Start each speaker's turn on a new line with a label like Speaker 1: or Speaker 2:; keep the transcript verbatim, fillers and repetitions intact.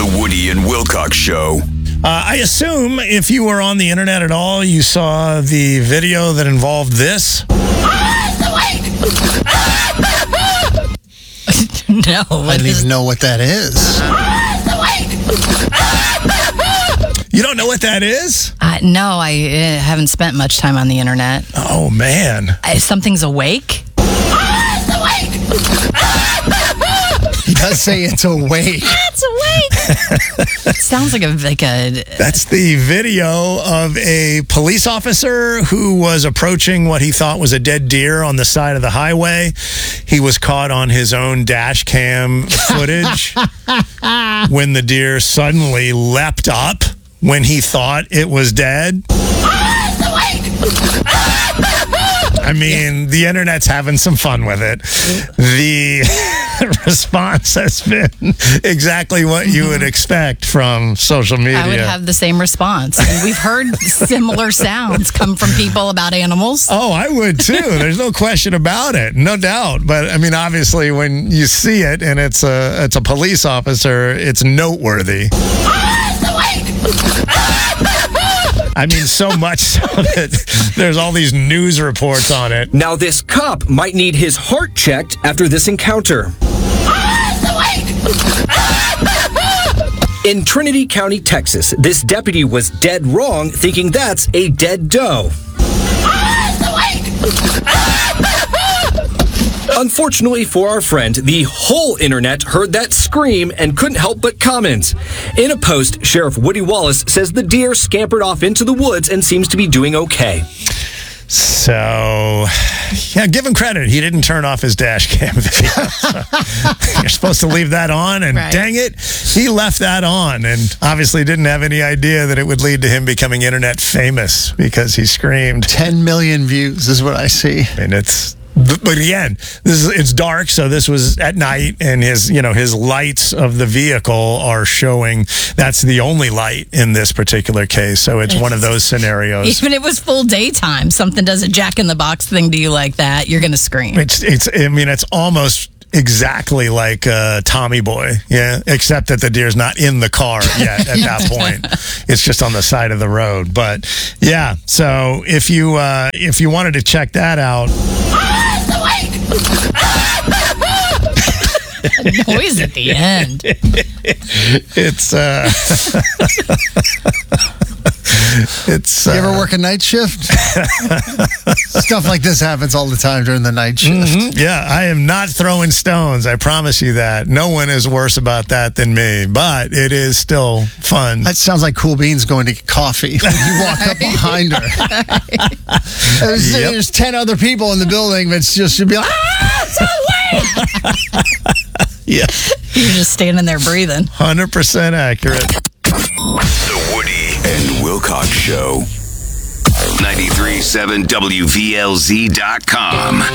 Speaker 1: The Woody and Wilcox Show.
Speaker 2: Uh, I assume if you were on the internet at all, you saw the video that involved this.
Speaker 3: No.
Speaker 4: I don't even know what that is.
Speaker 2: You don't know what that is?
Speaker 3: Uh, no, I uh, haven't spent much time on the internet.
Speaker 2: Oh, man.
Speaker 3: Uh, something's awake?
Speaker 4: He does say it's awake.
Speaker 3: It's awake. Sounds like a like a.
Speaker 2: That's the video of a police officer who was approaching what he thought was a dead deer on the side of the highway. He was caught on his own dash cam footage when the deer suddenly leapt up when he thought it was dead. I mean, the internet's having some fun with it. The response has been exactly what you would expect from social media.
Speaker 3: I would have the same response. And we've heard similar sounds come from people about animals.
Speaker 2: Oh, I would too. There's no question about it. No doubt. But I mean, obviously, when you see it and it's a, it's a police officer, it's noteworthy. I mean, so much so that there's all these news reports on it.
Speaker 5: Now, this cop might need his heart checked after this encounter. In Trinity County, Texas, this deputy was dead wrong, thinking that's a dead doe. Unfortunately for our friend, the whole internet heard that scream and couldn't help but comment. In a post, Sheriff Woody Wallace says the deer scampered off into the woods and seems to be doing okay.
Speaker 2: So, yeah, give him credit. He didn't turn off his dash cam video. So you're supposed to leave that on, and
Speaker 3: right.
Speaker 2: Dang it, he left that on and obviously didn't have any idea that it would lead to him becoming internet famous because he screamed.
Speaker 4: ten million views is what I see.
Speaker 2: And it's... But again, this is it's dark, so this was at night, and his you know his lights of the vehicle are showing. That's the only light in this particular case, so it's one of those scenarios.
Speaker 3: Even if it was full daytime, something does a Jack in the Box thing to you like that, you're going to scream.
Speaker 2: It's it's. I mean, it's almost exactly like uh, Tommy Boy, yeah, except that the deer's not in the car yet at that point. It's just on the side of the road. But yeah, so if you uh, if you wanted to check that out.
Speaker 3: Noise at the end.
Speaker 2: It's uh it's uh,
Speaker 4: you ever work a night shift? Stuff like this happens all the time during the night shift.
Speaker 2: Mm-hmm. Yeah, I am not throwing stones. I promise you that. No one is worse about that than me, but it is still fun.
Speaker 4: That sounds like Cool Beans going to get coffee when you walk up behind her. there's,
Speaker 2: Yep.
Speaker 4: there's ten other people in the building that just should be like, ah, it's away!
Speaker 2: Yeah,
Speaker 3: You're just standing there breathing.
Speaker 2: one hundred percent accurate.
Speaker 1: The Woody and Wilcox Show. ninety-three point seven W V L Z dot com.